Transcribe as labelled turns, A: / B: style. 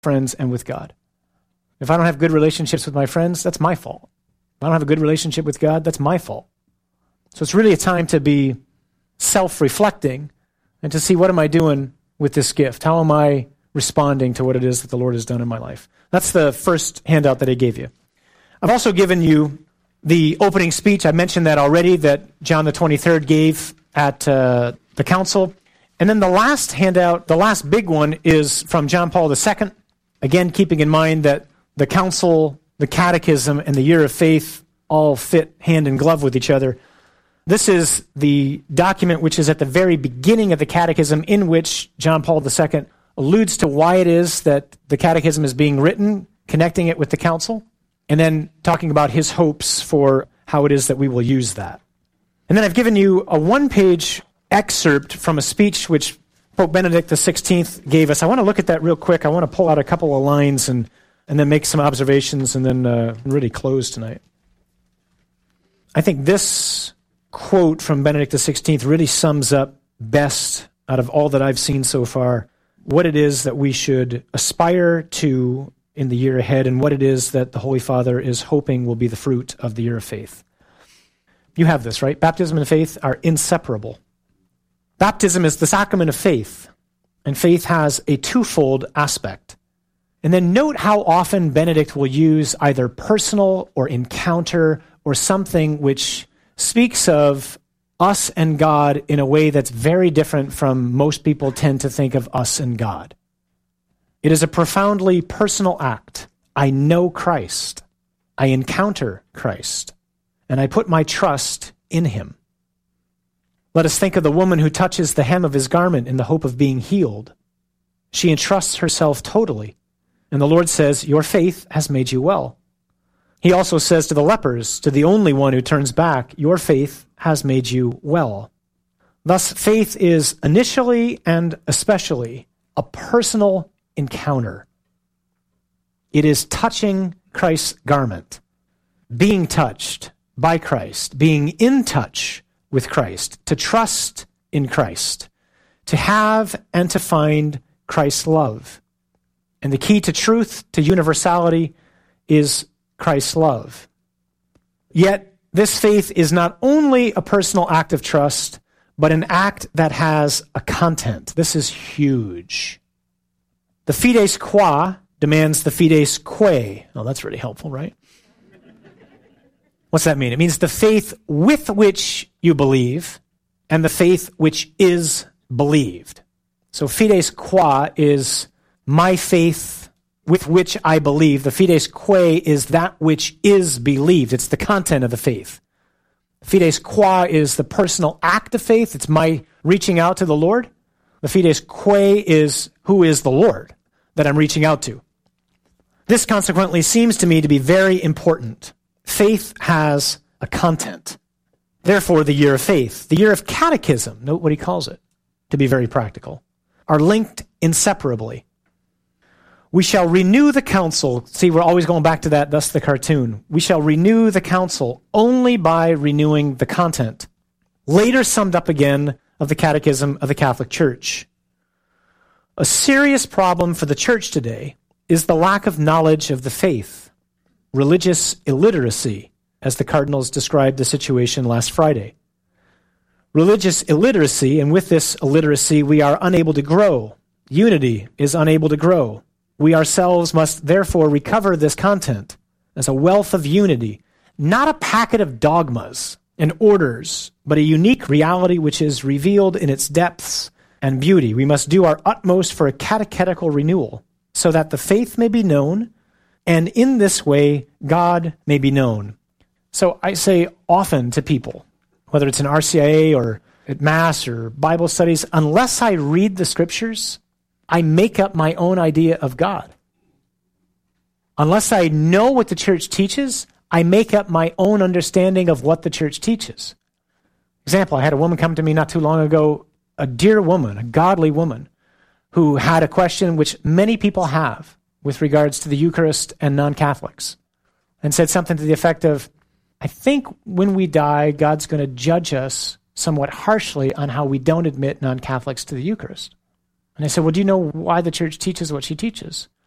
A: friends and with God. If I don't have good relationships with my friends, that's my fault. If I don't have a good relationship with God, that's my fault. So it's really a time to be self-reflecting and to see, what am I doing with this gift? How am I responding to what it is that the Lord has done in my life? That's the first handout that I gave you. I've also given you the opening speech. I mentioned that already, that John the 23rd gave at the council. And then the last handout, the last big one, is from John Paul II. Again, keeping in mind that the council, the catechism, and the year of faith all fit hand in glove with each other. This is the document which is at the very beginning of the catechism, in which John Paul II alludes to why it is that the catechism is being written, connecting it with the council, and then talking about his hopes for how it is that we will use that. And then I've given you a one-page excerpt from a speech which Pope Benedict XVI gave us. I want to look at that real quick. I want to pull out a couple of lines and then make some observations and then really close tonight. I think this quote from Benedict XVI really sums up best, out of all that I've seen so far, what it is that we should aspire to in the year ahead and what it is that the Holy Father is hoping will be the fruit of the year of faith. You have this, right? Baptism and faith are inseparable. Baptism is the sacrament of faith, and faith has a twofold aspect. And then note how often Benedict will use either personal or encounter or something which speaks of us and God in a way that's very different from most people tend to think of us and God. It is a profoundly personal act. I know Christ. I encounter Christ. And I put my trust in him. Let us think of the woman who touches the hem of his garment in the hope of being healed. She entrusts herself totally. And the Lord says, your faith has made you well. He also says to the lepers, to the only one who turns back, your faith has made you well. Thus, faith is initially and especially a personal encounter. It is touching Christ's garment, being touched by Christ, being in touch with Christ, to trust in Christ, to have and to find Christ's love. And the key to truth, to universality, is Christ's love. Yet, this faith is not only a personal act of trust, but an act that has a content. This is huge. The fides qua demands the fides quae. Oh, that's really helpful, right? What's that mean? It means the faith with which you believe and the faith which is believed. So fides qua is my faith with which I believe. The fides quae is that which is believed. It's the content of the faith. Fides qua is the personal act of faith. It's my reaching out to the Lord. The fides quae is who is the Lord that I'm reaching out to. This consequently seems to me to be very important. Faith has a content. Therefore, the year of faith, the year of catechism, note what he calls it, to be very practical, are linked inseparably. We shall renew the council. See, we're always going back to that, thus the cartoon. We shall renew the council only by renewing the content. Later summed up again of the Catechism of the Catholic Church. A serious problem for the Church today is the lack of knowledge of the faith, religious illiteracy, as the cardinals described the situation last Friday. Religious illiteracy, and with this illiteracy we are unable to grow. Unity is unable to grow. We ourselves must therefore recover this content as a wealth of unity, not a packet of dogmas and orders, but a unique reality which is revealed in its depths and beauty. We must do our utmost for a catechetical renewal, so that the faith may be known, and in this way God may be known. So I say often to people, whether it's in RCIA or at Mass or Bible studies, unless I read the Scriptures, I make up my own idea of God. Unless I know what the church teaches, I make up my own understanding of what the church teaches. Example, I had a woman come to me not too long ago, a dear woman, a godly woman, who had a question which many people have with regards to the Eucharist and non-Catholics, and said something to the effect of, I think when we die, God's going to judge us somewhat harshly on how we don't admit non-Catholics to the Eucharist. And I said, well, do you know why the church teaches what she teaches?